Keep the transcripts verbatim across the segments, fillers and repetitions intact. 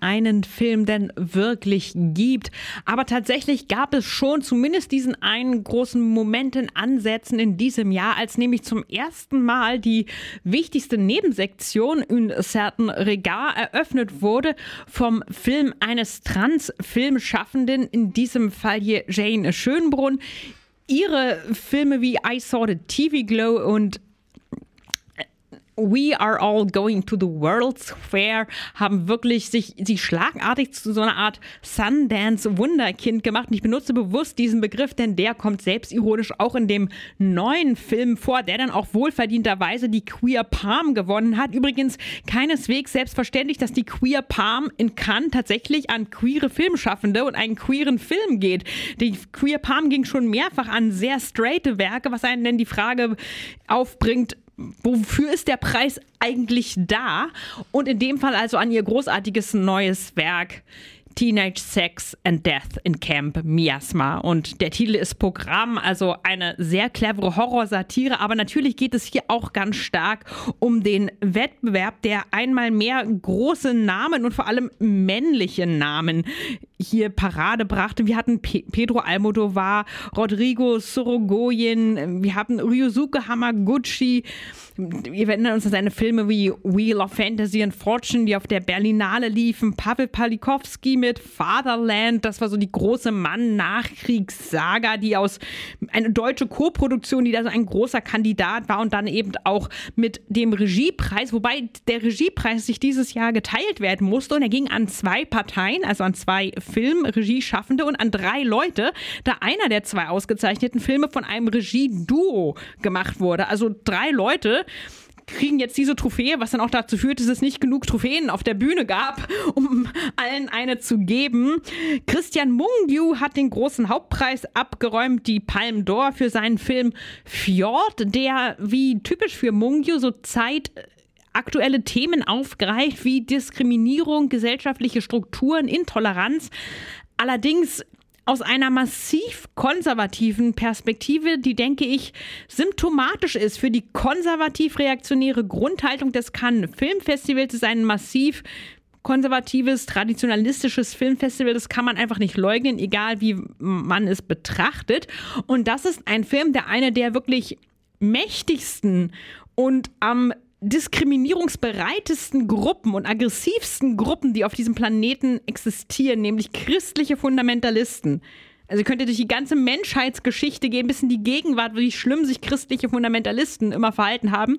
einen Film denn wirklich gibt. Aber tatsächlich gab es schon zumindest diesen einen großen Moment in Ansätzen in diesem Jahr, als nämlich zum ersten Mal die wichtigste Nebensektion in certain regard eröffnet wurde vom Film eines Trans-Filmschaffenden, in diesem Fall hier Jane Schönbrunn. Ihre Filme wie I Saw the T V Glow und We Are All Going to the World's Fair haben wirklich sich, sich schlagartig zu so einer Art Sundance-Wunderkind gemacht. Und ich benutze bewusst diesen Begriff, denn der kommt selbstironisch auch in dem neuen Film vor, der dann auch wohlverdienterweise die Queer Palm gewonnen hat. Übrigens keineswegs selbstverständlich, dass die Queer Palm in Cannes tatsächlich an queere Filmschaffende und einen queeren Film geht. Die Queer Palm ging schon mehrfach an sehr straighte Werke, was einen denn die Frage aufbringt, wofür ist der Preis eigentlich da? Und in dem Fall also an ihr großartiges neues Werk Teenage Sex and Death in Camp Miasma. Und der Titel ist Programm, also eine sehr clevere Horrorsatire. Aber natürlich geht es hier auch ganz stark um den Wettbewerb, der einmal mehr große Namen und vor allem männliche Namen hier Parade brachte. Wir hatten Pe- Pedro Almodovar, Rodrigo Sorogoyen, wir hatten Ryosuke Hamaguchi. Wir erinnern uns an seine Filme wie Wheel of Fantasy and Fortune, die auf der Berlinale liefen. Pavel Palikowski mit Fatherland, das war so die große Mann-Nachkriegssaga, die aus eine deutsche Co-Produktion, die da so ein großer Kandidat war, und dann eben auch mit dem Regiepreis, wobei der Regiepreis sich dieses Jahr geteilt werden musste und er ging an zwei Parteien, also an zwei Filmregieschaffende und an drei Leute, da einer der zwei ausgezeichneten Filme von einem Regieduo gemacht wurde. Also drei Leute kriegen jetzt diese Trophäe, was dann auch dazu führt, dass es nicht genug Trophäen auf der Bühne gab, um allen eine zu geben. Christian Mungiu hat den großen Hauptpreis abgeräumt, die Palme d'Or, für seinen Film Fjord, der wie typisch für Mungiu so Zeit aktuelle Themen aufgreift, wie Diskriminierung, gesellschaftliche Strukturen, Intoleranz. Allerdings aus einer massiv konservativen Perspektive, die, denke ich, symptomatisch ist für die konservativ-reaktionäre Grundhaltung des Cannes Filmfestivals. Es ist ein massiv konservatives, traditionalistisches Filmfestival, das kann man einfach nicht leugnen, egal wie man es betrachtet. Und das ist ein Film, der eine der wirklich mächtigsten und am diskriminierungsbereitesten Gruppen und aggressivsten Gruppen, die auf diesem Planeten existieren, nämlich christliche Fundamentalisten. Also ihr könnt durch die ganze Menschheitsgeschichte gehen, bis in die Gegenwart, wie schlimm sich christliche Fundamentalisten immer verhalten haben,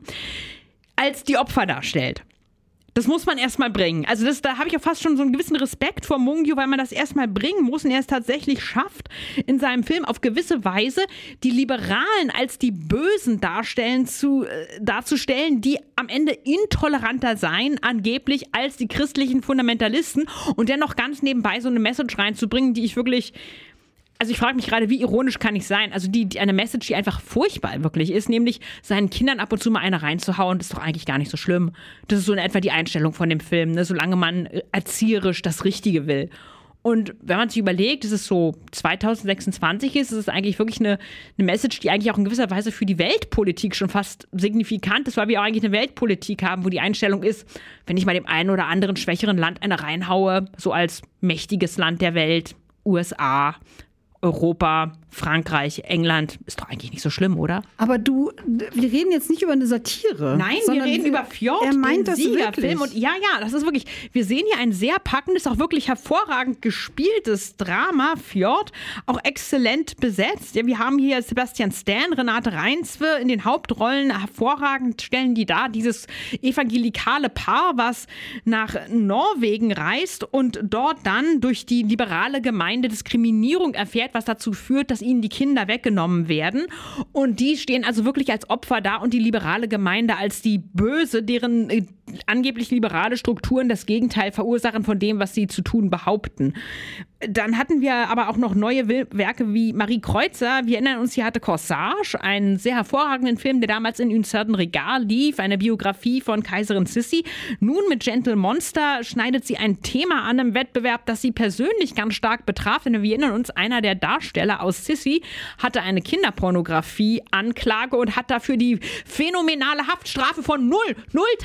als die Opfer darstellt. Das muss man erstmal bringen. Also das, da habe ich auch fast schon so einen gewissen Respekt vor Mungiu, weil man das erstmal bringen muss und er es tatsächlich schafft, in seinem Film auf gewisse Weise die Liberalen als die Bösen darstellen zu, äh, darzustellen, die am Ende intoleranter seien, angeblich, als die christlichen Fundamentalisten, und dennoch ganz nebenbei so eine Message reinzubringen, die ich wirklich... Also ich frage mich gerade, wie ironisch kann ich sein? Also die, die eine Message, die einfach furchtbar wirklich ist, nämlich seinen Kindern ab und zu mal eine reinzuhauen, das ist doch eigentlich gar nicht so schlimm. Das ist so in etwa die Einstellung von dem Film, ne? Solange man erzieherisch das Richtige will. Und wenn man sich überlegt, dass es so zwanzig sechsundzwanzig ist, ist es eigentlich wirklich eine, eine Message, die eigentlich auch in gewisser Weise für die Weltpolitik schon fast signifikant ist, weil wir auch eigentlich eine Weltpolitik haben, wo die Einstellung ist, wenn ich mal dem einen oder anderen schwächeren Land eine reinhaue, so als mächtiges Land der Welt, U S A, Europa, Frankreich, England, ist doch eigentlich nicht so schlimm, oder? Aber du, wir reden jetzt nicht über eine Satire. Nein, wir reden über Fjord, er meint den das Siegerfilm. Und ja, ja, das ist wirklich, wir sehen hier ein sehr packendes, auch wirklich hervorragend gespieltes Drama, Fjord, auch exzellent besetzt. Ja, wir haben hier Sebastian Stan, Renate Reinsve in den Hauptrollen, hervorragend stellen die da dieses evangelikale Paar, was nach Norwegen reist und dort dann durch die liberale Gemeinde Diskriminierung erfährt, was dazu führt, dass ihnen die Kinder weggenommen werden. Und die stehen also wirklich als Opfer da und die liberale Gemeinde als die Böse, deren äh, angeblich liberale Strukturen das Gegenteil verursachen von dem, was sie zu tun behaupten. Dann hatten wir aber auch noch neue Werke wie Marie Kreuzer. Wir erinnern uns, hier hatte Corsage, einen sehr hervorragenden Film, der damals in Un certain regard lief, eine Biografie von Kaiserin Sissi. Nun mit Gentle Monster schneidet sie ein Thema an im Wettbewerb, das sie persönlich ganz stark betraf. Denn wir erinnern uns, einer der Darsteller aus Sissi hatte eine Kinderpornografie-Anklage und hat dafür die phänomenale Haftstrafe von null, null Tagen Gefängnis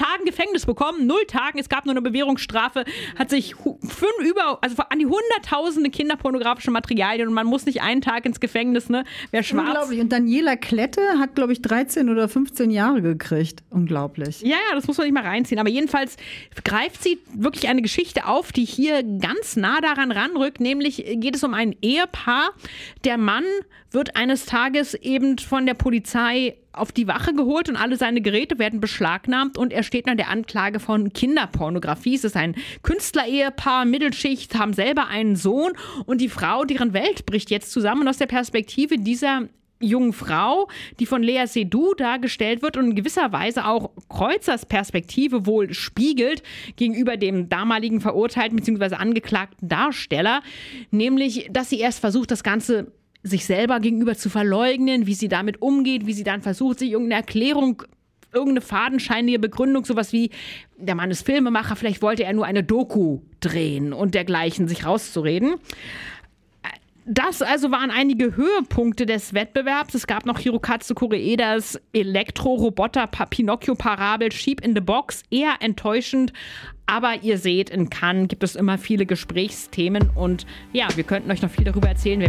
Gefängnis bekommen, null Tagen, es gab nur eine Bewährungsstrafe, hat sich fünf über, also an die hunderttausende kinderpornografische Materialien und man muss nicht einen Tag ins Gefängnis, ne? Wer schwarz. Unglaublich. Und Daniela Klette hat, glaube ich, dreizehn oder fünfzehn Jahre gekriegt. Unglaublich. Ja, ja, das muss man nicht mal reinziehen. Aber jedenfalls greift sie wirklich eine Geschichte auf, die hier ganz nah daran ranrückt. Nämlich geht es um ein Ehepaar. Der Mann wird eines Tages eben von der Polizei auf die Wache geholt und alle seine Geräte werden beschlagnahmt und er steht an der Anklage von Kinderpornografie. Es ist ein Künstlerehepaar, Mittelschicht, haben selber einen Sohn und die Frau, deren Welt bricht jetzt zusammen. Und aus der Perspektive dieser jungen Frau, die von Lea Seydoux dargestellt wird und in gewisser Weise auch Kreuzers Perspektive wohl spiegelt gegenüber dem damaligen verurteilten bzw. angeklagten Darsteller, nämlich, dass sie erst versucht, das Ganze sich selber gegenüber zu verleugnen, wie sie damit umgeht, wie sie dann versucht, sich irgendeine Erklärung, irgendeine fadenscheinige Begründung, sowas wie, der Mann ist Filmemacher, vielleicht wollte er nur eine Doku drehen und dergleichen, sich rauszureden. Das also waren einige Höhepunkte des Wettbewerbs. Es gab noch Hirokazu Koreedas Elektro-Roboter-Pinocchio-Parabel Sheep in the Box. Eher enttäuschend. Aber ihr seht, in Cannes gibt es immer viele Gesprächsthemen. Und ja, wir könnten euch noch viel darüber erzählen.